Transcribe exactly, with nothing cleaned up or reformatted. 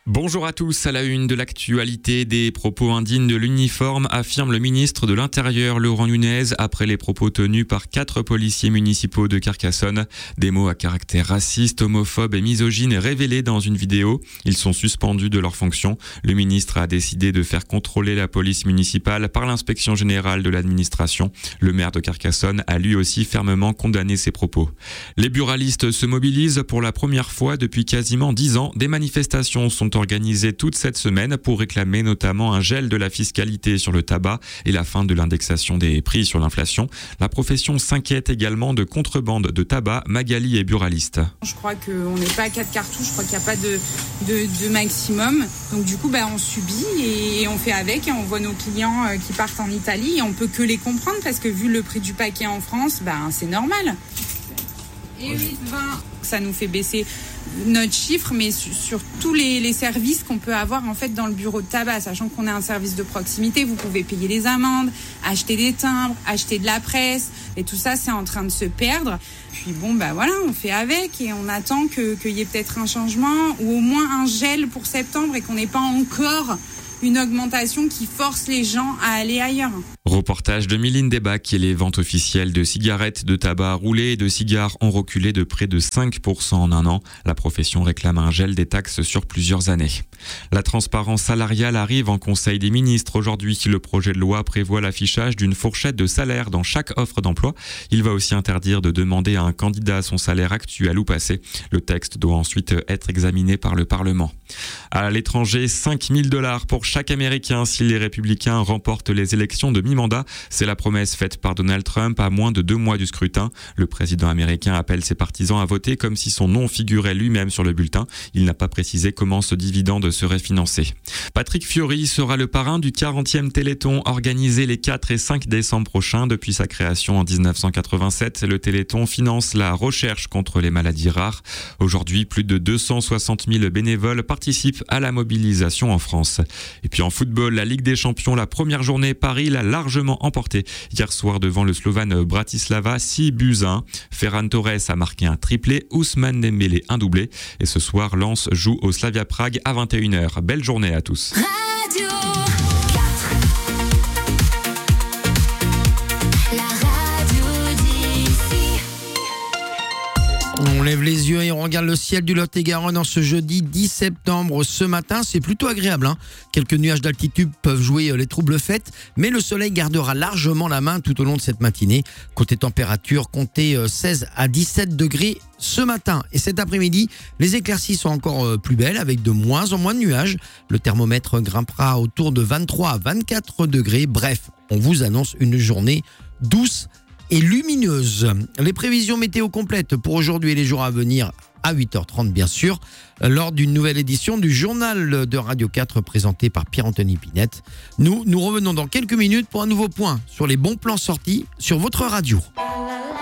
Bonjour à tous, à la une de l'actualité, des propos indignes de l'uniforme, affirme le ministre de l'Intérieur Laurent Nunez après les propos tenus par quatre policiers municipaux de Carcassonne. Des mots à caractère raciste, homophobe et misogyne révélés dans une vidéo. Ils sont suspendus de leurs fonctions. Le ministre a décidé de faire contrôler la police municipale par l'inspection générale de l'administration. Le maire de Carcassonne a lui aussi fermement condamné ces propos. Les buralistes se mobilisent pour la première fois depuis quasiment dix ans. Des manifestations sont organisé toute cette semaine pour réclamer notamment un gel de la fiscalité sur le tabac et la fin de l'indexation des prix sur l'inflation. La profession s'inquiète également de contrebande de tabac. Magali est buraliste. Je crois qu'on n'est pas à quatre cartouches, je crois qu'il n'y a pas de, de, de maximum. Donc du coup, bah, on subit et on fait avec et on voit nos clients qui partent en Italie et on peut que les comprendre parce que vu le prix du paquet en France, bah, c'est normal. Et huit vingt, ça nous fait baisser notre chiffre, mais sur, sur tous les, les services qu'on peut avoir en fait dans le bureau de tabac, sachant qu'on est un service de proximité, vous pouvez payer les amendes, acheter des timbres, acheter de la presse, et tout ça c'est en train de se perdre. Puis bon bah voilà, on fait avec et on attend que, qu'il y ait peut-être un changement ou au moins un gel pour septembre et qu'on n'ait pas encore une augmentation qui force les gens à aller ailleurs. Reportage de Mylène Debac et les ventes officielles de cigarettes, de tabac roulé et de cigares ont reculé de près de cinq pour cent en un an. La profession réclame un gel des taxes sur plusieurs années. La transparence salariale arrive en Conseil des ministres. Aujourd'hui, le projet de loi prévoit l'affichage d'une fourchette de salaire dans chaque offre d'emploi. Il va aussi interdire de demander à un candidat son salaire actuel ou passé. Le texte doit ensuite être examiné par le Parlement. À l'étranger, cinq mille dollars pour chaque Américain si les Républicains remportent les élections de mi-mandat. C'est la promesse faite par Donald Trump à moins de deux mois du scrutin. Le président américain appelle ses partisans à voter comme si son nom figurait lui-même sur le bulletin. Il n'a pas précisé comment ce dividende serait financé. Patrick Fiori sera le parrain du quarantième Téléthon organisé les quatre et cinq décembre prochains. Depuis sa création en dix-neuf cent quatre-vingt-sept, le Téléthon finance la recherche contre les maladies rares. Aujourd'hui, plus de deux cent soixante mille bénévoles participent à la mobilisation en France. Et puis en football, la Ligue des Champions, la première journée, Paris l'a largement emporté hier soir devant le Slovane Bratislava, six buts à un. Ferran Torres a marqué un triplé, Ousmane Dembélé un doublé. Et ce soir, Lens joue au Slavia Prague à vingt et une heures. Belle journée à tous. Radio On lève les yeux et on regarde le ciel du Lot-et-Garonne en ce jeudi dix septembre. Ce matin, c'est plutôt agréable. Hein. Quelques nuages d'altitude peuvent jouer les troubles fêtes, mais le soleil gardera largement la main tout au long de cette matinée. Côté température, comptez seize à dix-sept degrés ce matin. Et cet après-midi, les éclaircies sont encore plus belles avec de moins en moins de nuages. Le thermomètre grimpera autour de vingt-trois à vingt-quatre degrés. Bref, on vous annonce une journée douce et lumineuse. Les prévisions météo complètes pour aujourd'hui et les jours à venir à huit heures trente bien sûr, lors d'une nouvelle édition du journal de Radio quatre présenté par Pierre-Anthony Pinette. Nous, nous revenons dans quelques minutes pour un nouveau point sur les bons plans sortis sur votre radio.